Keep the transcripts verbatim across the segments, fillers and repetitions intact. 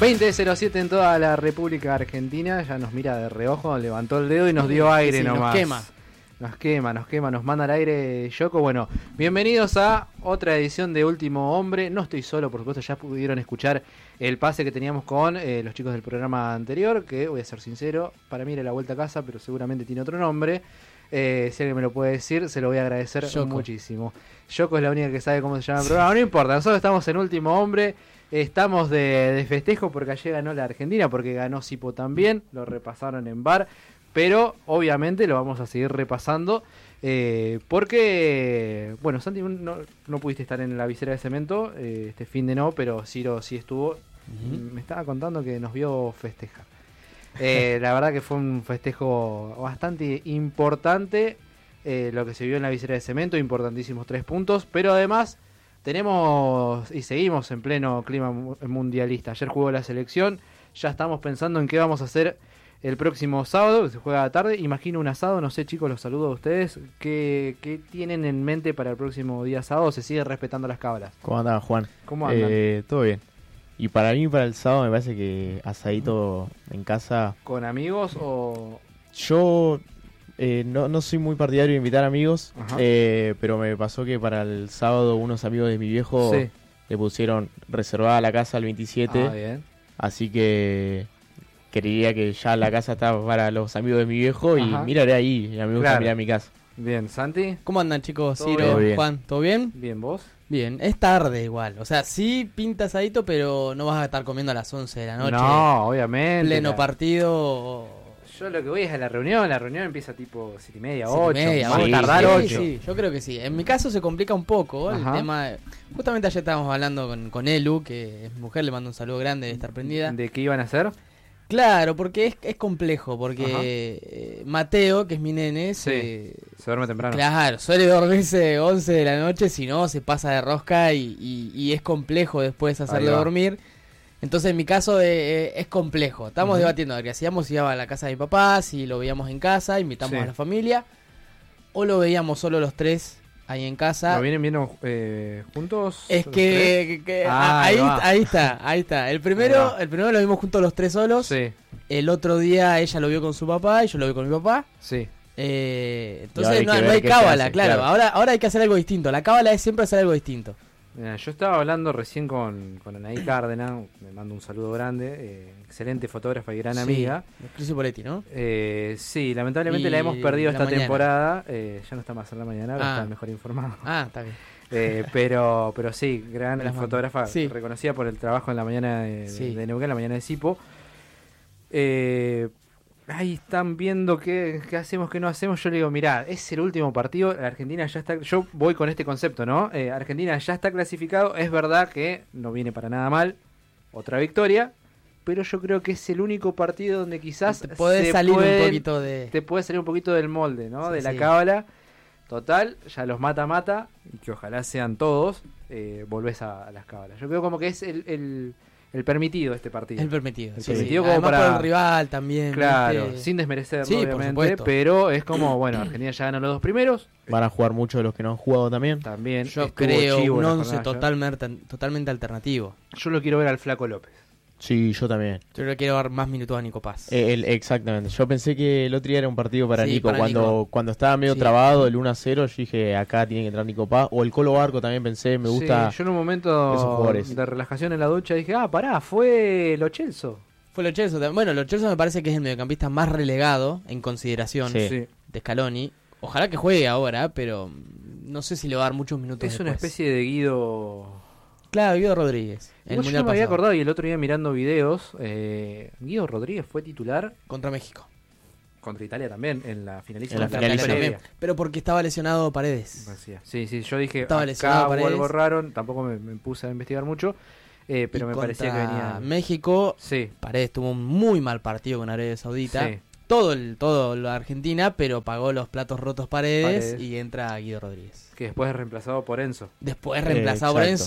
veinte cero siete en toda la República Argentina. Ya nos mira de reojo, levantó el dedo y nos dio aire sí, nomás. Nos quema. Nos quema, nos quema, nos manda al aire Yoko. Bueno, bienvenidos a otra edición de Último Hombre. No estoy solo, por supuesto, ya pudieron escuchar el pase que teníamos con eh, los chicos del programa anterior, que voy a ser sincero, para mí era La Vuelta a Casa, pero seguramente tiene otro nombre. Eh, si alguien me lo puede decir, se lo voy a agradecer Yoko. muchísimo. Yoko es la única que sabe cómo se llama el programa. No importa, nosotros estamos en Último Hombre. Estamos de, de festejo porque ayer ganó la Argentina, porque ganó Sipo también, lo repasaron en bar, pero obviamente lo vamos a seguir repasando eh, porque, bueno, Santi, no, no pudiste estar en la visera de cemento, eh, este fin de no, pero Ciro sí estuvo. Uh-huh. Me estaba contando que nos vio festejar. Eh, la verdad que fue un festejo bastante importante, eh, lo que se vio en la visera de cemento, importantísimos tres puntos, pero además tenemos y seguimos en pleno clima mundialista. Ayer jugó la selección, ya estamos pensando en qué vamos a hacer el próximo sábado, que se juega a la tarde. Imagino un asado, no sé, chicos, los saludo a ustedes. ¿Qué, qué tienen en mente para el próximo día sábado? ¿Se siguen respetando las cábalas? ¿Cómo andan, Juan? ¿Cómo andan? Eh, todo bien. Y para mí, para el sábado, me parece que asadito en casa. ¿Con amigos o...? Yo eh, no, no soy muy partidario de invitar amigos, eh, pero me pasó que para el sábado unos amigos de mi viejo sí. le pusieron reservada la casa el veintisiete. Ah, bien. Así que creía que ya la casa estaba para los amigos de mi viejo. Ajá. Y miraré ahí, y a mí me gusta claro. mirar mi casa. Bien, Santi. ¿Cómo andan, chicos? Ciro, Juan, ¿todo bien? Bien, ¿vos? Bien, es tarde igual, o sea, sí pinta asadito, pero no vas a estar comiendo a las once de la noche. No, obviamente. Pleno la... partido. Yo lo que voy es a la reunión, la reunión empieza tipo siete y media, ocho. Media, vamos sí, a tardar sí, ocho. Sí, yo creo que sí. En mi caso se complica un poco el tema. Justamente ayer estábamos hablando con, con Elu, que es mi mujer, le mando un saludo grande, debe estar prendida. ¿De qué iban a hacer? Claro, porque es, es complejo, porque eh, Mateo, que es mi nene, se, sí, se duerme temprano. Claro, suele dormirse once de la noche, si no se pasa de rosca y, y, y es complejo después hacerle dormir. Entonces en mi caso eh, es complejo. Estamos uh-huh. debatiendo a ver qué hacíamos, si iba a la casa de mi papá, si lo veíamos en casa, invitamos sí. a la familia, o lo veíamos solo los tres ahí en casa. ¿Lo vienen viendo eh, juntos? Es que, que, que ah, ahí, ahí está, ahí está. El primero, el primero lo vimos juntos los tres solos. Sí. El otro día ella lo vio con su papá y yo lo vi con mi papá. Sí. Eh, entonces no, no hay cábala, claro. claro. Ahora, ahora hay que hacer algo distinto. La cábala es siempre hacer algo distinto. Mira, yo estaba hablando recién con, con Anaí Cárdenas, me mando un saludo grande, eh, excelente fotógrafa y gran sí, amiga. Cristo Poletti, ¿no? Eh, sí, lamentablemente y la hemos perdido esta mañana. temporada, eh, ya no está más en la mañana, ahora ah. está mejor informado. Ah, está bien. Eh, pero pero sí, gran fotógrafa, sí. reconocida por el trabajo en la mañana de, sí. de Neuquén, la mañana de Sipo. Eh... Ahí están viendo qué, qué hacemos, qué no hacemos. Yo le digo, mirá, es el último partido. La Argentina ya está. Yo voy con este concepto, ¿no? Eh, Argentina ya está clasificado. Es verdad que no viene para nada mal. Otra victoria. Pero yo creo que es el único partido donde quizás te puede salir pueden, un poquito de. Te puede salir un poquito del molde, ¿no? Sí, de la sí. cábala. Total, ya los mata-mata. Y que ojalá sean todos. Eh, volvés a, a las cábalas. Yo creo como que es el. el El permitido este partido. El permitido. El sí, permitido sí. como Además para por el rival también. Claro, ¿viste? sin desmerecerlo, sí, obviamente. Pero es como, bueno, Argentina ya ganó los dos primeros. Van a jugar muchos de los que no han jugado también. También. Yo creo un once totalmente, totalmente alternativo. Yo lo quiero ver al Flaco López. Sí, yo también. Yo le quiero dar más minutos a Nico Paz. Eh, el, exactamente. Yo pensé que el otro día era un partido para sí, Nico. Para cuando Nico. cuando estaba medio sí. trabado el uno a cero, yo dije, acá tiene que entrar Nico Paz. O el Colo Barco también pensé, me gusta. Sí, yo en un momento de relajación en la ducha dije, ah, pará, fue Lo Celso. Fue Lo Celso. Bueno, Lo Celso me parece que es el mediocampista más relegado en consideración sí. de Scaloni. Ojalá que juegue ahora, pero no sé si le va a dar muchos minutos Es después. una especie de Guido... Claro, Guido Rodríguez. El yo no me había acordado y el otro día mirando videos, eh, Guido Rodríguez fue titular contra México. Contra Italia también, en la finalísima. En la finalísima también. Pero porque estaba lesionado Paredes. Sí, sí, yo dije, estaba acá o algo raro, tampoco me, me puse a investigar mucho, eh, pero y me parecía que venía... México, sí. Paredes tuvo un muy mal partido con Arabia Saudita. Sí. Todo el todo la Argentina, pero pagó los platos rotos Paredes, Paredes. Y entra Guido Rodríguez. Que después es reemplazado por Enzo. Después es reemplazado eh, por Enzo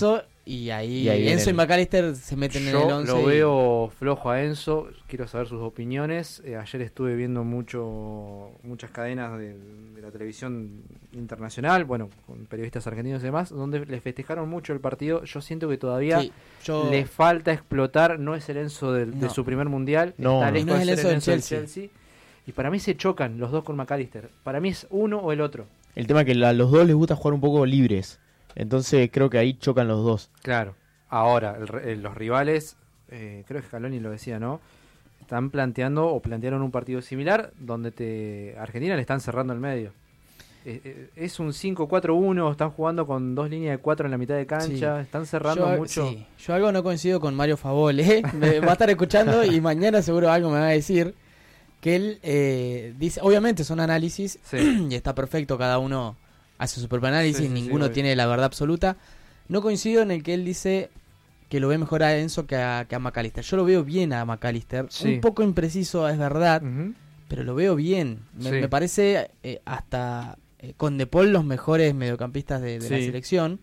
y ahí, y ahí Enzo el... y McAllister se meten Yo en el once. lo y... veo flojo a Enzo, quiero saber sus opiniones. Eh, ayer estuve viendo mucho muchas cadenas de, de la televisión internacional, bueno, con periodistas argentinos y demás, donde le festejaron mucho el partido. Yo siento que todavía sí, yo... le falta explotar, no es el Enzo de, de no. su primer mundial, no, está no, lejos no es de el ser Enzo el del Enzo del Chelsea. Chelsea. Y para mí se chocan los dos con McAllister. Para mí es uno o el otro. El tema es que a los dos les gusta jugar un poco libres. Entonces creo que ahí chocan los dos. Claro. Ahora, el, el, los rivales, eh, creo que Scaloni lo decía, ¿no? Están planteando o plantearon un partido similar donde te Argentina le están cerrando el medio. Eh, eh, es un cinco cuatro uno, están jugando con dos líneas de cuatro en la mitad de cancha, sí. Están cerrando yo, mucho. Sí. Yo algo no coincido con Mario Favole, me va a estar escuchando y mañana seguro algo me va a decir. Que él eh, dice, obviamente son análisis, sí. Y está perfecto, cada uno hace su propio análisis, sí, sí, ninguno sí, tiene la verdad absoluta. No coincido en el que él dice que lo ve mejor a Enzo que a, que a McAllister. Yo lo veo bien a McAllister, sí. Un poco impreciso, es verdad, uh-huh. Pero lo veo bien. Me, sí. me parece eh, hasta eh, con De Paul los mejores mediocampistas de, de sí. la selección,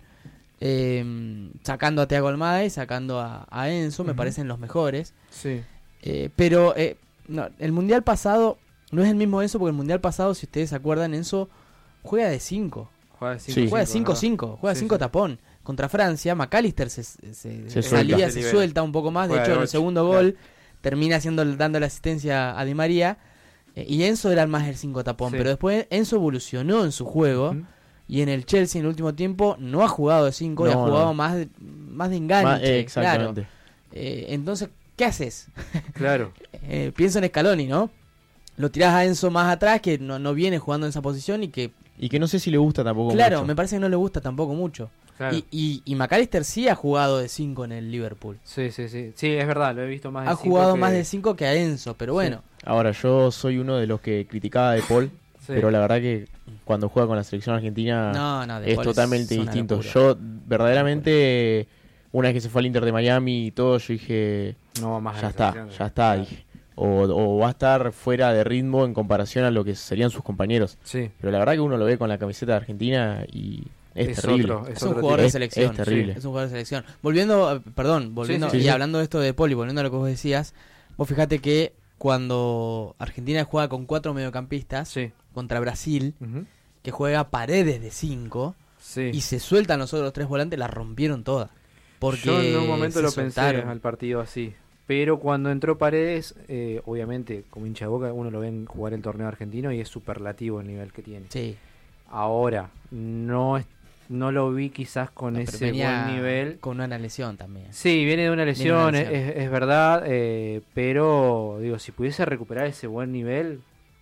eh, sacando a Thiago Almada y sacando a, a Enzo, uh-huh. Me parecen los mejores. Sí. Eh, pero... Eh, No, el mundial pasado no es el mismo Enzo, porque el mundial pasado, si ustedes se acuerdan, Enzo juega de cinco. Juega de cinco cinco, juega de cinco tapón. Contra Francia, McAllister se, se, se salía, suelta. se, se suelta un poco más. Juega de hecho, de en el segundo gol claro. termina haciendo, dando la asistencia a Di María. Eh, y Enzo era más el cinco tapón. Sí. Pero después Enzo evolucionó en su juego. Uh-huh. Y en el Chelsea, en el último tiempo, no ha jugado de cinco, no, y ha jugado no. más, de, más de enganche. Más, eh, exactamente. Claro. Eh, entonces, ¿qué haces? Claro. eh, pienso en Scaloni, ¿no? Lo tirás a Enzo más atrás, que no, no viene jugando en esa posición y que... Y que no sé si le gusta tampoco claro, mucho. me parece que no le gusta tampoco mucho. Claro. Y, y, y McAllister sí ha jugado de cinco en el Liverpool. Sí, sí, sí. Sí, es verdad, lo he visto más de Ha cinco jugado que... más de cinco que a Enzo, pero bueno. Sí. Ahora, yo soy uno de los que criticaba a De Paul, sí. Pero la verdad que cuando juega con la selección argentina no, no, De es Paul totalmente es distinto. Yo, verdaderamente, una vez que se fue al Inter de Miami y todo, yo dije... No, más ya está, ya está, claro. Dije. O, o va a estar fuera de ritmo en comparación a lo que serían sus compañeros. Sí. Pero la verdad que uno lo ve con la camiseta de Argentina y es, es terrible. Otro, es, es un jugador de selección. Es, es terrible. Sí, es un jugador de selección. Volviendo, perdón, volviendo sí, sí, y sí. hablando de esto de Poli, volviendo a lo que vos decías, vos fíjate que cuando Argentina juega con cuatro mediocampistas sí. contra Brasil, uh-huh. que juega Paredes de cinco sí. y se sueltan los otros tres volantes, la rompieron toda. Porque yo en un momento lo soltaron. pensé al partido así. Pero cuando entró Paredes, eh, obviamente, como hincha de Boca, uno lo ven jugar el torneo argentino y es superlativo el nivel que tiene. Sí. Ahora, no no lo vi quizás con no, ese buen nivel. Con una lesión también. Sí, viene de una lesión, una lesión. Es, es verdad, eh, pero digo, si pudiese recuperar ese buen nivel...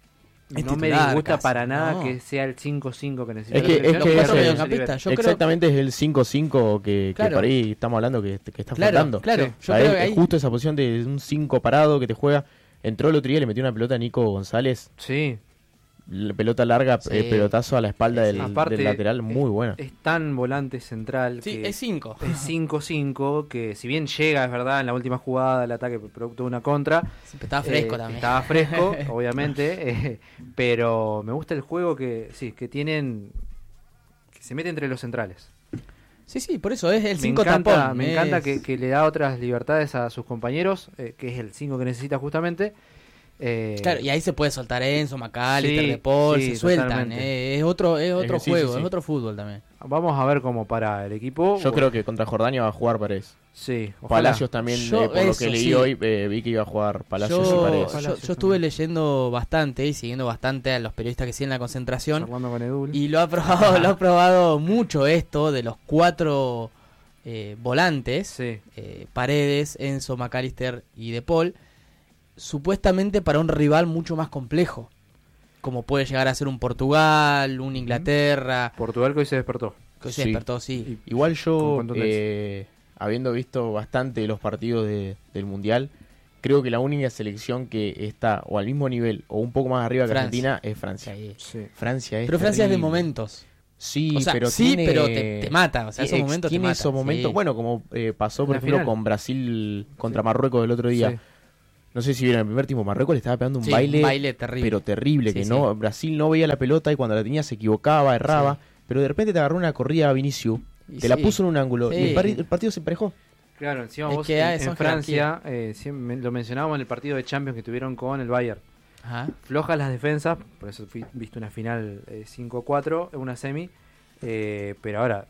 Es no titular, me disgusta casi, para nada no. que sea el cinco cinco que necesita. Es que, es que es el, exactamente creo... es el cinco cinco que, claro. que por ahí estamos hablando que, que está claro, faltando. Claro, sí. Yo creo es, que ahí... justo esa posición de un cinco parado que te juega. Entró el otro día y le metió una pelota a Nico González. Sí. La pelota larga, sí. eh, pelotazo a la espalda sí. del, Aparte, del lateral, muy es, buena. Es tan volante central. Sí, que es cinco. Es cinco cinco, que si bien llega, es verdad, en la última jugada, el ataque producto de una contra. Sí, estaba fresco eh, también. Estaba fresco, obviamente. Eh, pero me gusta el juego que sí que tienen, que se mete entre los centrales. Sí, sí, por eso es el cinco tapón. Me es... encanta que, que le da otras libertades a sus compañeros, eh, que es el cinco que necesita justamente. Eh, claro, y ahí se puede soltar Enzo, McAllister, sí, De Paul, sí, se sueltan. Eh, es otro, es otro es, sí, juego, sí, sí. es otro fútbol también. Vamos a ver cómo para el equipo. Yo o... creo que contra Jordania va a jugar Paredes. Sí, ojalá. Palacios también, yo, eh, por eso, lo que leí sí. hoy, eh, vi que iba a jugar Palacios yo, y Paredes. Yo, yo estuve leyendo bastante y siguiendo bastante a los periodistas que siguen la concentración. Con Edul. Y lo ha probado, lo ha probado mucho esto de los cuatro eh, volantes, sí. eh, Paredes, Enzo, McAllister y De Paul, supuestamente para un rival mucho más complejo, como puede llegar a ser un Portugal, un Inglaterra. Portugal que hoy se despertó. Que hoy se sí. despertó, sí. Igual yo, eh, habiendo visto bastante los partidos de, del Mundial, creo que la única selección que está o al mismo nivel o un poco más arriba que Francia. Argentina es Francia. Sí. Sí. Francia es Pero Francia terrible. es de momentos. Sí, o sea, pero sí, tiene, pero te, te mata, o sea, esos momentos tiene te mata. esos momentos, sí. bueno, como eh, pasó por la ejemplo final. con Brasil contra sí. Marruecos el otro día. Sí. No sé si vieron el primer tiempo, Marruecos le estaba pegando un, sí, baile, un baile terrible. pero terrible, sí, que sí. no Brasil no veía la pelota y cuando la tenía se equivocaba, erraba, sí. pero de repente te agarró una corrida a Vinicius Y te sí. la puso en un ángulo sí. y el, par el partido se emparejó. Claro, encima es vos que en, en Francia, eh, lo mencionábamos en el partido de Champions que tuvieron con el Bayern. Ajá. Flojas las defensas, por eso fui, viste una final eh, cinco cuatro, una semi, eh, pero ahora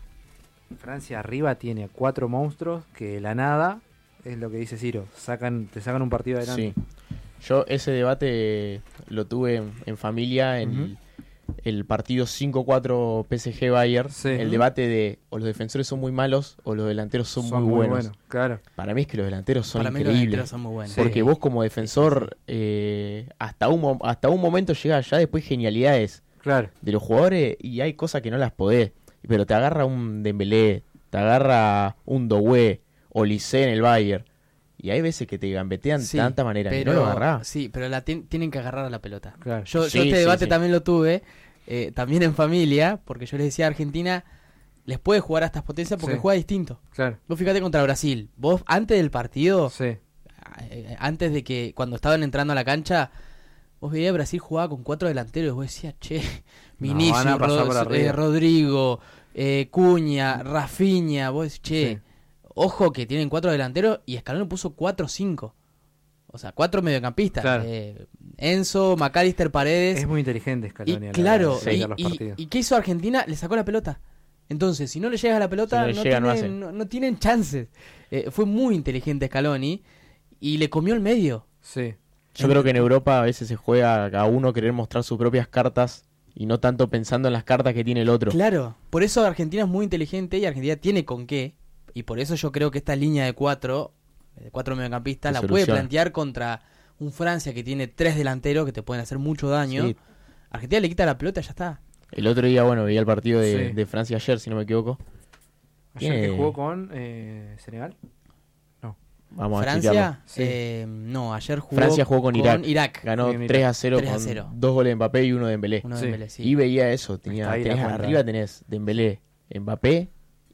Francia arriba tiene cuatro monstruos que de la nada, es lo que dice Ciro, sacan, te sacan un partido adelante. Sí. Yo ese debate lo tuve en, en familia en uh-huh. el, el partido cinco cuatro P S G Bayern, sí. el debate de o los defensores son muy malos o los delanteros son, son muy, muy buenos. Bueno, claro. Para mí es que los delanteros son Para increíbles. Mí los delanteros son muy buenos. Porque sí. vos como defensor eh, hasta un hasta un momento llega ya después genialidades claro. de los jugadores y hay cosas que no las podés, pero te agarra un Dembélé, te agarra un Doué o Lisé en el Bayern. Y hay veces que te gambetean de sí, tanta manera pero, que no lo agarrás. Sí, pero la tienen que agarrar a la pelota. Claro. Yo, sí, yo este sí, debate sí. también lo tuve, eh, también en familia, porque yo les decía a Argentina, les puede jugar a estas potencias porque sí. juega distinto. Claro. Vos fíjate contra Brasil, vos antes del partido, sí. eh, antes de que, cuando estaban entrando a la cancha, vos veías a Brasil jugaba con cuatro delanteros y vos decías, che, Vinicius, no, Rod eh, Rodrigo, eh, Cuña, Rafinha, vos decís, che... Sí. Ojo que tienen cuatro delanteros y Scaloni puso cuatro o cinco. O sea, cuatro mediocampistas. Claro. Eh, Enzo, McAllister, Paredes. Es muy inteligente Scaloni. Y, claro, y, y, y ¿qué hizo Argentina? Le sacó la pelota. Entonces, si no le llegas a la pelota, si no, no, llega, tienen, no, no tienen chances. Eh, fue muy inteligente Scaloni y le comió el medio. Sí. Yo creo que en Europa a veces se juega a uno querer mostrar sus propias cartas y no tanto pensando en las cartas que tiene el otro. Claro, por eso Argentina es muy inteligente y Argentina tiene con qué. Y por eso yo creo que esta línea de cuatro, de cuatro mediocampistas, la puede plantear contra un Francia que tiene tres delanteros que te pueden hacer mucho daño. Sí. Argentina le quita la pelota y ya está. El otro día, bueno, veía el partido de, sí. de Francia ayer, si no me equivoco. ¿Ayer que jugó con eh, Senegal? No. Vamos Francia, a sí. eh, no, ayer jugó Francia jugó con, con Irak. Irak. Ganó sí, tres a cero con dos goles de Mbappé y uno de Dembélé. Uno de sí. Dembélé, sí. Y veía eso, tenía, tenés arriba tenés Dembélé, Mbappé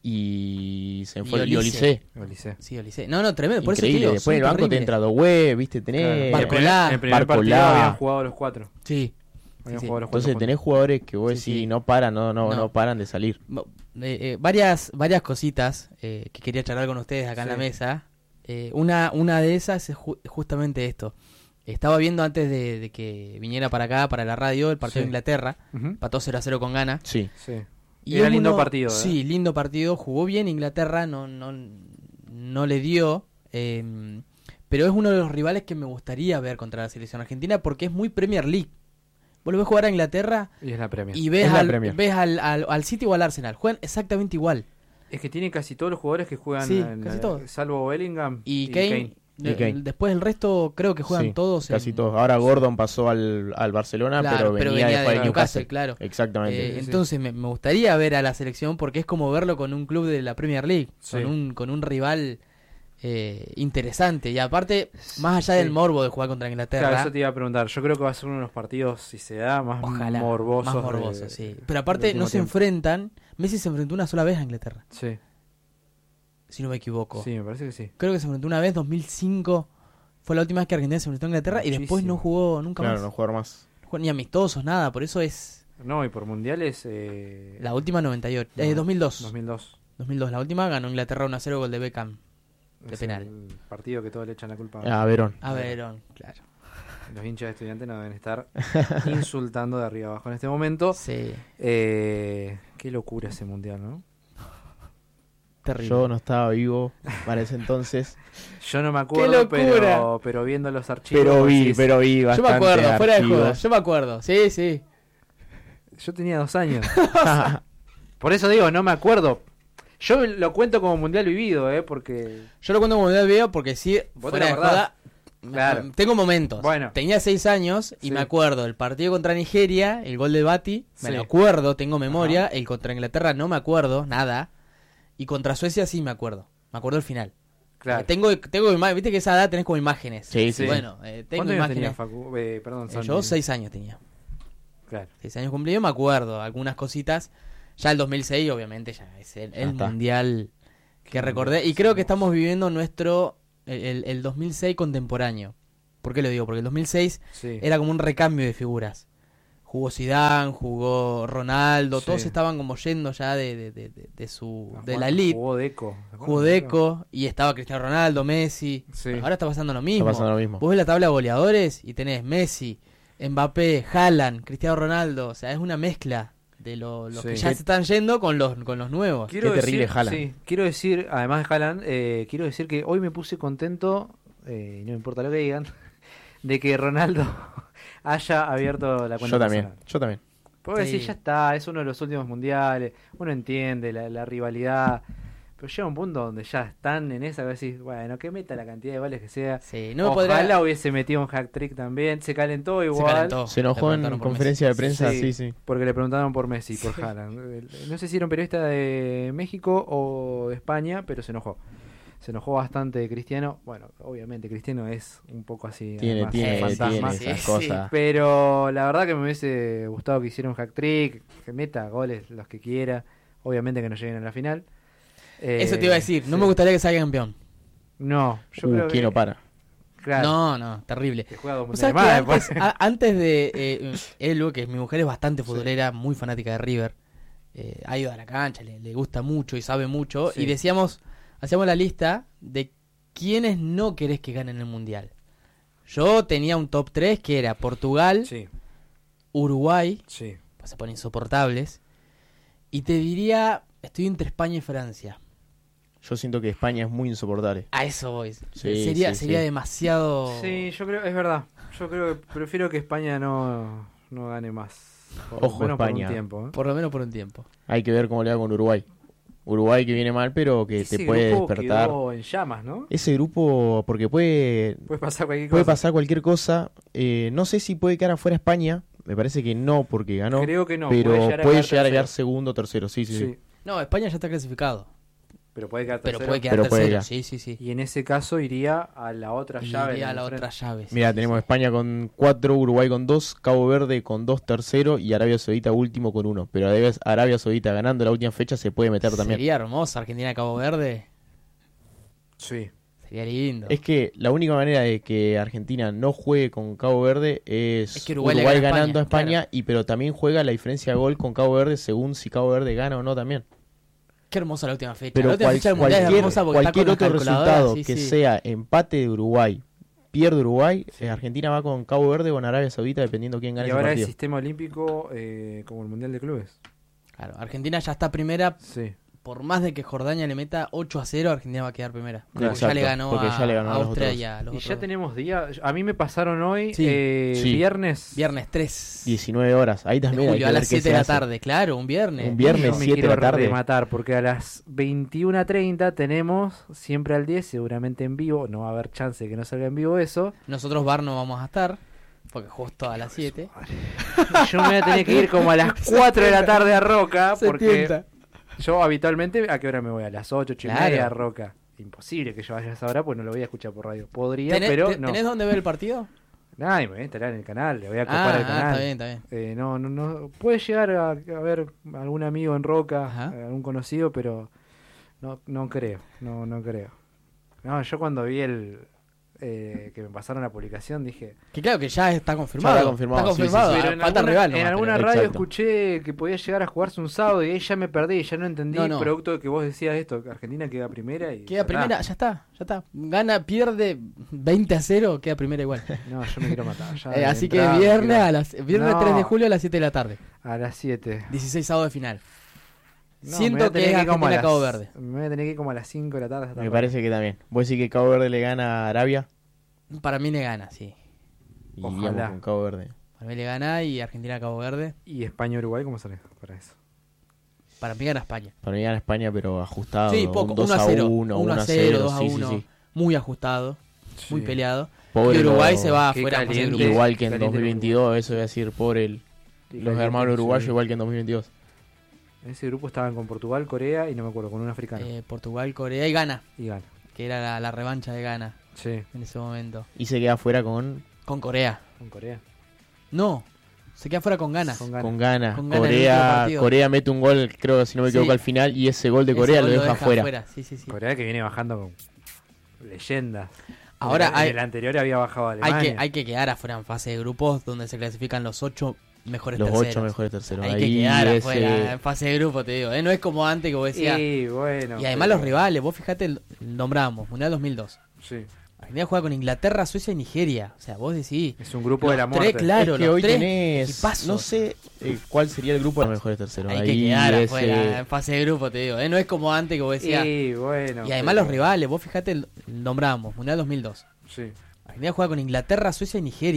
y se fue y Olise. Olise. Sí, Olise. No, no, tremendo. Por increíble. Eso después del banco terribles. te entra Doué, viste, tenés... Claro. Barcolá. En el primer partido habían jugado los cuatro. Sí. Habían sí, jugado sí. los Entonces cuatro tenés jugadores que vos decís, sí, sí. no paran, no, no, no, no paran de salir. Eh, eh, varias, varias cositas eh, que quería charlar con ustedes acá sí. en la mesa. Eh, una, una de esas es ju justamente esto. Estaba viendo antes de, de que viniera para acá, para la radio, el partido sí. de Inglaterra. Uh-huh. Empató cero a cero con Ghana. Sí, sí. Y era uno, lindo partido. ¿eh? Sí, lindo partido. Jugó bien Inglaterra, no, no, no le dio. Eh, pero es uno de los rivales que me gustaría ver contra la selección argentina porque es muy Premier League. Vos lo ves jugar a Inglaterra y, es la Premier. y ves, la al, Premier. ves al, al, al City o al Arsenal. Juegan exactamente igual. Es que tiene casi todos los jugadores que juegan, sí, en, casi todos. salvo Bellingham y, y Kane. Kane. De, Kane. Después el resto creo que juegan sí, todos. Casi en... todos. Ahora Gordon pasó al, al Barcelona, claro, pero venía, pero venía de, de, de Newcastle, Newcastle. Claro. Exactamente. Eh, sí, entonces sí. Me, me gustaría ver a la selección porque es como verlo con un club de la Premier League, sí. con, un, con un rival eh, interesante. Y aparte, más allá sí. del morbo de jugar contra Inglaterra. Claro, eso te iba a preguntar. Yo creo que va a ser uno de los partidos, si se da, más ojalá, morbosos. Más morbosos, de, sí. Pero aparte no se tiempo. enfrentan. Messi se enfrentó una sola vez a Inglaterra. Sí. Si no me equivoco. Sí, me parece que sí. Creo que se enfrentó una vez, dos mil cinco. Fue la última vez que Argentina se enfrentó a Inglaterra Muchísimo. Y después no jugó nunca claro, más. Claro, no jugó más. No jugó ni amistosos, nada. Por eso es... No, y por mundiales... Eh... La última noventa y ocho. No, eh, dos mil dos. dos mil dos. dos mil dos. La última ganó Inglaterra uno a cero, gol de Beckham. De es penal. El partido que todos le echan la culpa a Verón. A Verón, claro. Los hinchas de Estudiantes no deben estar insultando de arriba abajo en este momento. Sí. Eh, qué locura ese mundial, ¿no? Terrible. Yo no estaba vivo para ese entonces. Yo no me acuerdo, pero, pero viendo los archivos. Pero vi, sí, pero vi bastante. Yo me acuerdo, fuera de archivos. joda. Yo me acuerdo, sí, sí. Yo tenía dos años. Por eso digo, no me acuerdo. Yo lo cuento como mundial vivido, ¿eh? Porque... Yo lo cuento como mundial vivido porque sí, fuera de joda, claro. Tengo momentos. Bueno. Tenía seis años y sí. me acuerdo el partido contra Nigeria, el gol de Bati, me sí. lo acuerdo, tengo memoria. Ajá. El contra Inglaterra no me acuerdo, nada. Y contra Suecia sí me acuerdo. Me acuerdo el final. Claro. Eh, tengo, tengo viste que esa edad tenés como imágenes. Sí, sí. Bueno, eh, tengo ¿Cuántos imágenes. años tenía Facu? Eh, perdón, eh, yo seis años tenía. Claro. Seis años cumplidos, me acuerdo algunas cositas. Ya el dos mil seis, obviamente, ya es el, el mundial que recordé. Y creo que estamos viviendo nuestro el, el, el dos mil seis contemporáneo. ¿Por qué lo digo? Porque el dos mil seis sí. era como un recambio de figuras. Jugó Zidane, jugó Ronaldo, Sí. todos estaban como yendo ya de, de, de, de, de su Ah, de Juan- la elite. Jugó Deco. Jugó Deco y estaba Cristiano Ronaldo, Messi. Sí. Ahora está pasando lo mismo. Está pasando lo mismo. Vos ves la tabla de goleadores y tenés Messi, Mbappé, Haaland, Cristiano Ronaldo. O sea, es una mezcla de lo- los Sí. que ya se están yendo con los, con los nuevos. Quiero Qué terrible decir, Haaland. sí, quiero decir, además de Haaland, eh, quiero decir que hoy me puse contento, eh, y no me importa lo que digan, de que Ronaldo haya abierto la cuenta Yo también, personal. yo también. Porque Sí. decir, ya está, es uno de los últimos mundiales, uno entiende la, la rivalidad, pero llega un punto donde ya están en esa que decís, bueno, que meta la cantidad de goles que sea. Sí, no me Ojalá podrá... hubiese metido un hack trick también, se calentó igual. Se calentó. Se Le enojó en preguntaron por conferencia de Sí, prensa, sí. sí, sí. Porque le preguntaron por Messi, por Sí. Haaland. No sé si era un periodista de México o de España, pero se enojó. Se enojó bastante Cristiano. Bueno, obviamente Cristiano es un poco así. Tiene, además, tiene, fantasma. tiene Sí, esas sí, cosas. Pero la verdad que me hubiese gustado que hiciera un hack trick, que meta goles los que quiera. Obviamente que no lleguen a la final. Eh, Eso te iba a decir, no sí. me gustaría que salga campeón. No, yo Uh, creo que. ¿quién no para? Claro, No, no, terrible. que juega dos O sea, mundiales que más antes, después. a- antes de eh, Elu, que mi mujer es bastante futbolera, muy fanática de River, eh, ha ido a la cancha, le, le gusta mucho y sabe mucho, Sí. y decíamos, hacíamos la lista de quiénes no querés que ganen el Mundial. Yo tenía un top tres que era Portugal, Sí, Uruguay, sí. pues se ponen insoportables, y te diría, estoy entre España y Francia. Yo siento que España es muy insoportable. A eso voy. Sí, sería sí, sería sí. demasiado... Sí, yo creo, es verdad. Yo creo que prefiero que España no, no gane más. Por Ojo, lo menos España. por un tiempo. ¿eh? Por lo menos por un tiempo. Hay que ver cómo le va con Uruguay. Uruguay que viene mal, pero que Ese te puede grupo despertar. quedó en llamas, ¿no? Ese grupo, porque puede, Puede pasar cualquier puede cosa. pasar cualquier cosa. Eh, no sé si puede quedar afuera España. Me parece que no, porque ganó. Creo que no. pero puede llegar a puede quedar llegar a quedar tercero. segundo o tercero. Sí, sí, sí. Sí, No, España ya está clasificado. pero puede quedar Pero tercero. puede quedar Pero puede tercero, quedar. sí, sí, sí. Y en ese caso iría a la otra Y llave. iría la a la de otra enfrente. llave. sí, Mira, sí, tenemos sí. España con cuatro, Uruguay con dos, Cabo Verde con dos tercero y Arabia Saudita último con uno. Pero Arabia, Arabia Saudita ganando la última fecha se puede meter también. Sería hermoso Argentina-Cabo Verde. Sí. Sería lindo. Es que la única manera de que Argentina no juegue con Cabo Verde es, Es que Uruguay Uruguay, le gana a ganando a España, España, claro. y pero también juega la diferencia de gol con Cabo Verde según si Cabo Verde gana o no también. Qué hermosa la última fecha. Pero la última cual- fecha del Mundial es cualquier, hermosa porque está cualquier con otro las calculadoras, resultado sí, que sí. sea empate de Uruguay, pierde Uruguay, eh, Argentina va con Cabo Verde o con Arabia Saudita dependiendo quién gane Y ese ahora el partido. sistema olímpico eh, como el Mundial de Clubes. Claro, Argentina ya está primera. Sí. Por más de que Jordania le meta ocho a cero, Argentina va a quedar primera. Porque Exacto, ya le ganó porque a, ya le ganó a a los Austria otros. y a los Y otros ya dos. tenemos días. A mí me pasaron hoy, Sí. eh, Sí. viernes. Viernes tres diecinueve horas, ahí de también hay julio que a ver las qué siete se de la hace. tarde. Claro, un viernes. Un viernes, Yo me siete de la quiero tarde. rematar porque a las veintiuna treinta tenemos siempre al diez, seguramente en vivo. No va a haber chance de que no salga en vivo eso. Nosotros bar no vamos a estar. Porque justo a las siete. Yo me voy a tener que ir como a las cuatro de la tarde a Roca. Se Porque tienta. yo habitualmente, ¿a qué hora me voy? A las ocho, ocho y Claro. media a Roca. Imposible que yo vaya a esa hora, pues no lo voy a escuchar por radio. Podría, ¿Tenés, pero te- no. ¿Tenés dónde ver el partido? Ay, me voy a instalar en el canal, le voy a Ah, copar el ah, canal. está bien, está bien. Eh, no, no, no. Puede llegar a, a ver algún amigo en Roca, Ajá. eh, algún conocido, pero no, no creo, no, no creo. No, yo cuando vi el eh, que me pasaron la publicación dije. Que claro que ya está confirmado. Ya está confirmado, Está sí, sí, confirmado. sí. ah, Pero en falta alguna, rival en nomás, alguna pero- radio Exacto. escuché que podía llegar a jugarse un sábado y ahí ya me perdí, ya no entendí. No, no. Producto de que vos decías esto, que Argentina queda primera y. Queda ya primera, ya está, ya está. Gana, pierde veinte a cero, queda primera igual. está. No, yo me quiero matar. ya Eh, de así que entrada me viernes, quiero- a las, viernes No. tres de julio a las siete de la tarde. A las siete. dieciséis sábado de final. No, me voy Siento a que tener es ir como a Argentina las- Cabo Verde. Me voy a tener que ir como a las cinco de la tarde. hasta Me Roca. parece que también. Vos decís que Cabo Verde le gana a Arabia Para mí le gana, sí. y Ojalá. iríamos con Cabo Verde. Para mí le gana y Argentina Cabo Verde. ¿Y España-Uruguay cómo sale para eso? Para mí gana España. Para mí gana España, pero ajustado. Sí, poco. un dos uno a cero. uno, uno a cero, dos a sí, sí, uno. sí. Muy ajustado, muy Sí. peleado. Pobre y Uruguay los- se va Qué afuera en fase de caliente. grupos. Igual que en Caliente dos mil veintidós, eso voy a decir, por el, Y los caliente, hermanos uruguayos, sí. igual que en dos mil veintidós. En ese grupo estaban con Portugal, Corea y no me acuerdo, con un africano. Eh, Portugal, Corea y Ghana, Y gana. que era la, la revancha de Ghana Sí, en ese momento. Y se queda afuera con, Con Corea. con Corea. No, se queda fuera con Ghana. Con Ghana. con Ghana. Con Ghana en el último Corea, partido. Corea mete un gol, creo que si no me equivoco, Sí. al final, y ese gol de Ese Corea gol lo deja afuera. Sí, sí, sí. Corea que viene bajando con leyendas. Ahora en, hay- en el anterior había bajado a Hay Alemania. que, hay que quedar afuera en fase de grupos donde se clasifican los ocho mejores los terceros. ocho mejores terceros. Hay Ahí que quedar ese- afuera, en fase de grupo, te digo. ¿eh? No es como antes que vos decías. Y bueno. Y además pero- los rivales, vos fijate, el- nombramos, Mundial dos mil dos. Sí. Argentina juega con Inglaterra, Suecia y Nigeria. O sea, vos decís. Es un grupo los de la muerte. tres, claro, es que los hoy tres tenés, equipazos. no sé eh, cuál sería el grupo de los mejores terceros. Hay que Ahí quedar ese- afuera, en fase de grupo, te digo. ¿eh? No es como antes que vos decías. Y bueno. Y además pero- los rivales, vos fijate, el- nombramos, Mundial dos mil dos. Sí. Argentina juega con Inglaterra, Suecia y Nigeria.